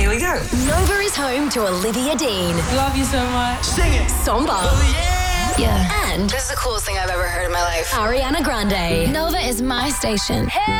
Here we go. Nova is home to Olivia Dean. Love you so much. Sing it. Somba. Oh, Yeah. And This is the coolest thing I've ever heard in my life. Ariana Grande. Nova is my station. Hey!